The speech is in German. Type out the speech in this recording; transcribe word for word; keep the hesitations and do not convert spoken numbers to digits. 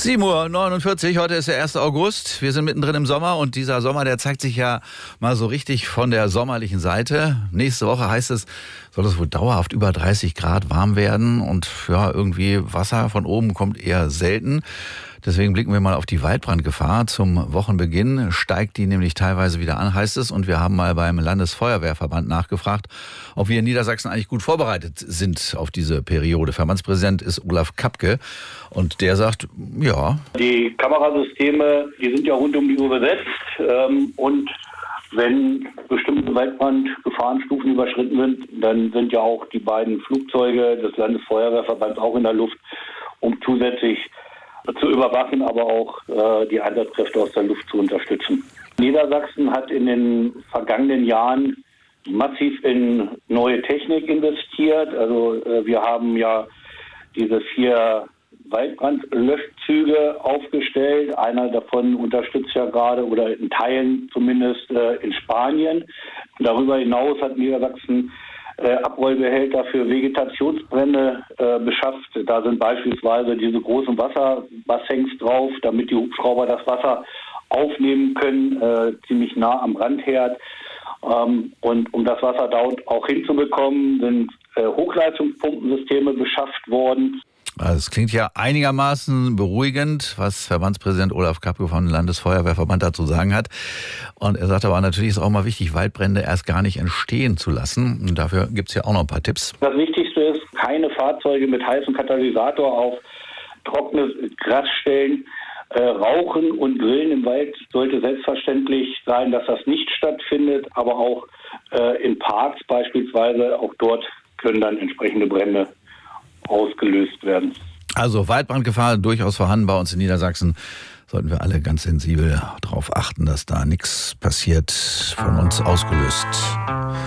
sieben Uhr neunundvierzig, heute ist der erste August. Wir sind mittendrin im Sommer und dieser Sommer, der zeigt sich ja mal so richtig von der sommerlichen Seite. Nächste Woche heißt es, soll es wohl dauerhaft über dreißig Grad warm werden und ja, irgendwie Wasser von oben kommt eher selten. Deswegen blicken wir mal auf die Waldbrandgefahr. Zum Wochenbeginn steigt die nämlich teilweise wieder an, heißt es. Und wir haben mal beim Landesfeuerwehrverband nachgefragt, ob wir in Niedersachsen eigentlich gut vorbereitet sind auf diese Periode. Verbandspräsident ist Olaf Kapke und der sagt, ja. Die Kamerasysteme, die sind ja rund um die Uhr besetzt. Ähm, und wenn bestimmte Waldbrandgefahrenstufen überschritten sind, dann sind ja auch die beiden Flugzeuge des Landesfeuerwehrverbands auch in der Luft, um zusätzlich zu überwachen, aber auch äh, die Einsatzkräfte aus der Luft zu unterstützen. Niedersachsen hat in den vergangenen Jahren massiv in neue Technik investiert. Also äh, wir haben ja diese vier Waldbrandlöschzüge aufgestellt. Einer davon unterstützt ja gerade oder in Teilen zumindest äh, in Spanien. Darüber hinaus hat Niedersachsen Äh, Abrollbehälter für Vegetationsbrände äh, beschafft. Da sind beispielsweise diese großen Wasserbassins drauf, damit die Hubschrauber das Wasser aufnehmen können, äh, ziemlich nah am Brandherd. Ähm, und um das Wasser dort auch hinzubekommen, sind äh, Hochleistungspumpensysteme beschafft worden. Also es klingt ja einigermaßen beruhigend, was Verbandspräsident Olaf Kapke vom Landesfeuerwehrverband dazu sagen hat. Und er sagt aber natürlich, ist auch mal wichtig, Waldbrände erst gar nicht entstehen zu lassen. Und dafür gibt es ja auch noch ein paar Tipps. Das Wichtigste ist, keine Fahrzeuge mit heißem Katalysator auf trockene Grasstellen äh, rauchen und grillen im Wald. Sollte selbstverständlich sein, dass das nicht stattfindet, aber auch äh, in Parks beispielsweise, auch dort können dann entsprechende Brände ausgelöst werden. Also Waldbrandgefahr durchaus vorhanden bei uns in Niedersachsen. Sollten wir alle ganz sensibel darauf achten, dass da nichts passiert, von uns ausgelöst.